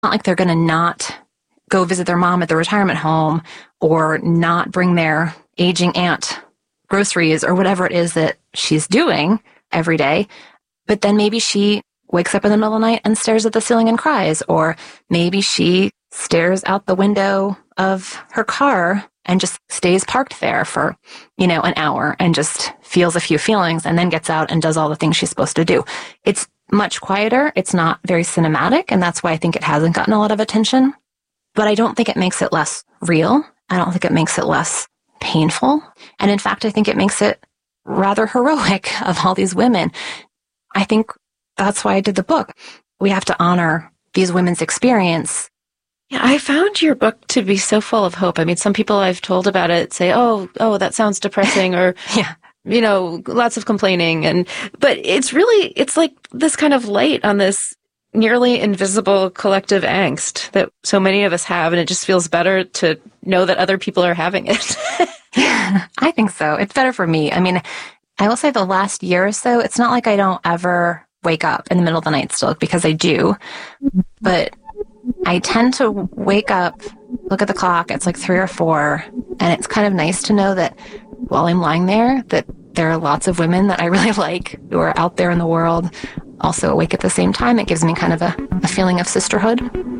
Not like they're going to not go visit their mom at the retirement home or not bring their aging aunt groceries or whatever it is that she's doing every day. But then maybe she wakes up in the middle of the night and stares at the ceiling and cries, or maybe she stares out the window of her car and just stays parked there for, an hour and just feels a few feelings and then gets out and does all the things she's supposed to do. It's much quieter. It's not very cinematic. And that's why I think it hasn't gotten a lot of attention. But I don't think it makes it less real. I don't think it makes it less painful. And in fact, I think it makes it rather heroic of all these women. I think that's why I did the book. We have to honor these women's experience. Yeah, I found your book to be so full of hope. I mean, some people I've told about it say, oh, that sounds depressing, or, yeah, lots of complaining. But it's like this kind of light on this nearly invisible collective angst that so many of us have. And it just feels better to know that other people are having it. Yeah, I think so. It's better for me. I mean, I will say the last year or so, it's not like I don't ever wake up in the middle of the night still, because I do. But I tend to wake up, look at the clock, it's like 3 or 4, and it's kind of nice to know that while I'm lying there, that there are lots of women that I really like who are out there in the world also awake at the same time. It gives me kind of a feeling of sisterhood.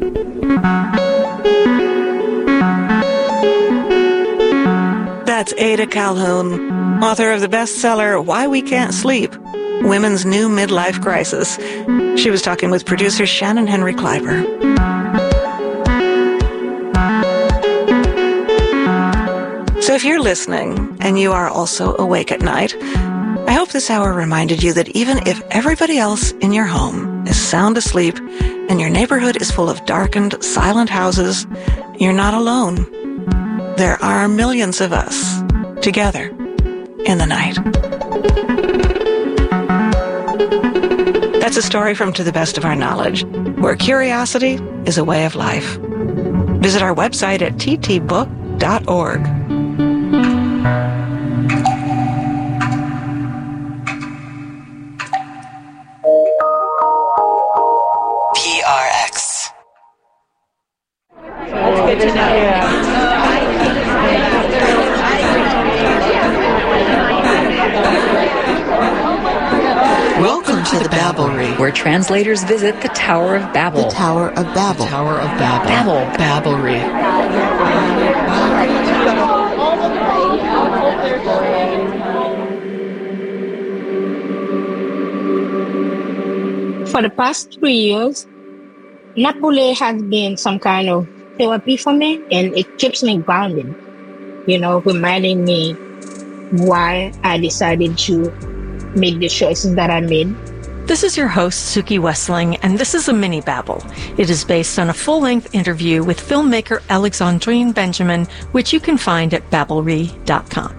That's Ada Calhoun, author of the bestseller Why We Can't Sleep, Women's New Midlife Crisis. She was talking with producer Shannon Henry Kleiber. So if you're listening and you are also awake at night, I hope this hour reminded you that even if everybody else in your home is sound asleep and your neighborhood is full of darkened, silent houses, you're not alone. There are millions of us together in the night. That's a story from To the Best of Our Knowledge, where curiosity is a way of life. Visit our website at ttbook.org. PRX. That's good to know. Yeah. Welcome to the Babblery, where translators visit the Tower of Babel. The Tower of Babel. The Tower of Babel. Babblery. For the past 3 years, Napule has been some kind of therapy for me, and it keeps me grounded, reminding me why I decided to make the choices that I made. This is your host, Suki Wessling, and this is a mini babble. It is based on a full-length interview with filmmaker Alexandrine Benjamin, which you can find at babblery.com.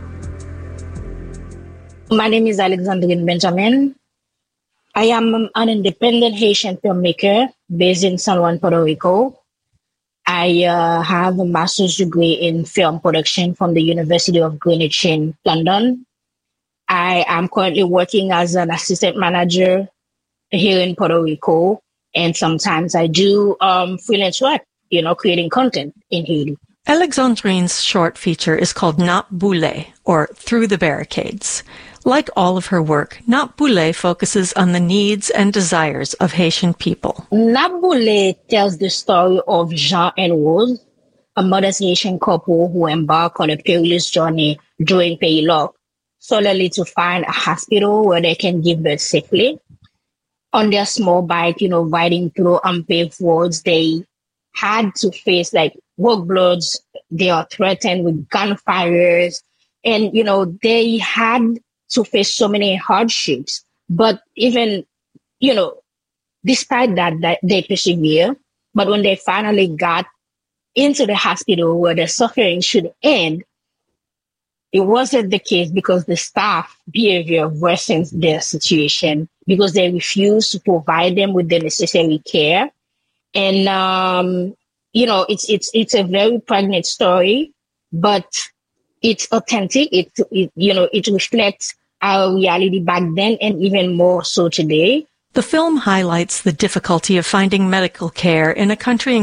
My name is Alexandrine Benjamin. I am an independent Haitian filmmaker based in San Juan, Puerto Rico. I have a master's degree in film production from the University of Greenwich in London. I am currently working as an assistant manager here in Puerto Rico, and sometimes I do freelance work, creating content in Haiti. Alexandrine's short feature is called Not Boule, or Through the Barricades. Like all of her work, Not Boule focuses on the needs and desires of Haitian people. Not Boule tells the story of Jean and Rose, a modest Haitian couple who embark on a perilous journey during Paylock, solely to find a hospital where they can give birth safely. On their small bike, riding through unpaved roads, they had to face roadblocks. They are threatened with gunfires, and they had to face so many hardships. But even, despite that they persevere. But when they finally got into the hospital where the suffering should end, it wasn't the case, because the staff behavior worsens their situation, because they refuse to provide them with the necessary care. And, it's a very pregnant story, but it's authentic. It reflects our reality back then and even more so today. The film highlights the difficulty of finding medical care in a country